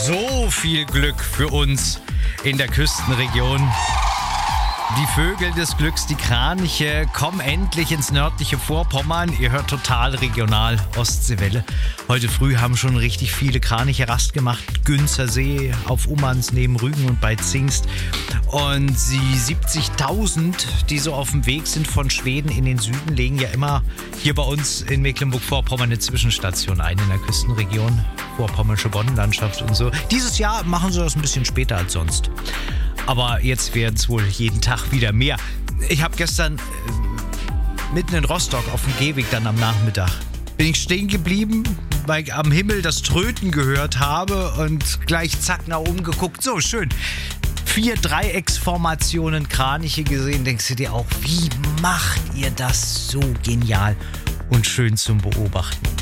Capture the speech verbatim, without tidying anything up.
so viel Glück für uns in der Küstenregion. Die Vögel des Glücks, die Kraniche, kommen endlich ins nördliche Vorpommern. Ihr hört total regional Ostseewelle. Heute früh haben schon richtig viele Kraniche Rast gemacht. Günzer See, auf Ummanz, neben Rügen und bei Zingst. Und die siebzigtausend, die so auf dem Weg sind von Schweden in den Süden, legen ja immer hier bei uns in Mecklenburg-Vorpommern eine Zwischenstation ein in der Küstenregion. Vorpommersche Boddenlandschaft und so. Dieses Jahr machen sie das ein bisschen später als sonst. Aber jetzt werden es wohl jeden Tag wieder mehr. Ich habe gestern äh, mitten in Rostock auf dem Gehweg dann am Nachmittag bin ich stehen geblieben, weil ich am Himmel das Tröten gehört habe und gleich zack nach oben geguckt. So schön. Vier Dreiecksformationen Kraniche gesehen. Denkst du dir auch, wie macht ihr das so genial und schön zum Beobachten?